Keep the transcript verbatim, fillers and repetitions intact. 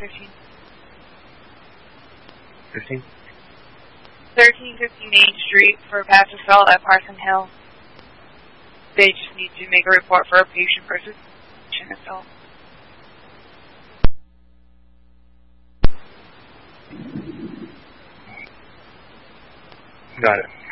fifteen. fifteen? thirteen fifty Main Street for pass assault at Parson Hill. They just need to make a report for a patient versus patient assault. Got it.